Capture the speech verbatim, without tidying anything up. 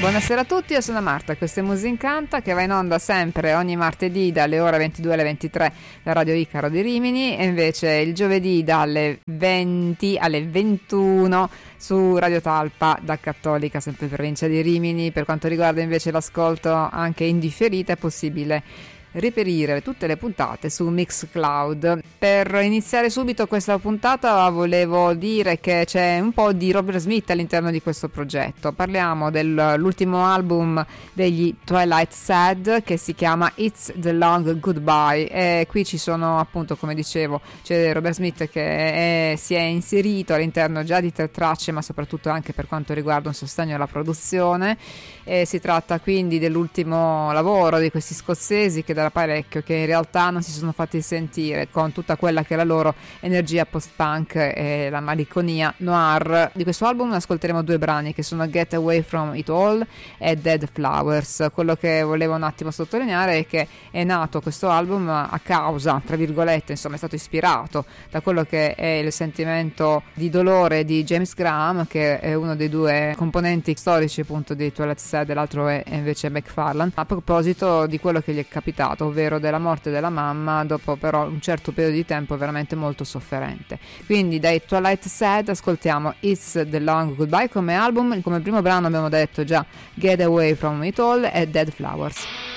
Buonasera a tutti, io sono Marta, questo è Musincanta che va in onda sempre ogni martedì dalle ore ventidue alle ventitré da Radio Icaro di Rimini e invece il giovedì dalle venti alle ventuno su Radio Talpa da Cattolica, sempre provincia di Rimini. Per quanto riguarda invece l'ascolto anche in differita è possibile reperire tutte le puntate su Mixcloud. Per iniziare subito questa puntata volevo dire che c'è un po' di Robert Smith all'interno di questo progetto. Parliamo dell'ultimo album degli Twilight Sad che si chiama It's the Long Goodbye e qui ci sono appunto, come dicevo, c'è Robert Smith che è, si è inserito all'interno già di tre tracce, ma soprattutto anche per quanto riguarda un sostegno alla produzione. E si tratta quindi dell'ultimo lavoro di questi scozzesi che da parecchio, che in realtà non si sono fatti sentire con tutta quella che è la loro energia post-punk e la malinconia noir. Di questo album ascolteremo due brani che sono Get Away From It All e Dead Flowers. Quello che volevo un attimo sottolineare è che è nato questo album a causa, tra virgolette, insomma è stato ispirato da quello che è il sentimento di dolore di James Graham, che è uno dei due componenti storici appunto di Twilight Sad, e l'altro è invece McFarlane, a proposito di quello che gli è capitato, ovvero della morte della mamma dopo però un certo periodo di tempo veramente molto sofferente. Quindi dai Twilight Sad ascoltiamo It's the Long Goodbye come album. Come primo brano abbiamo detto già Get Away From It All e Dead Flowers.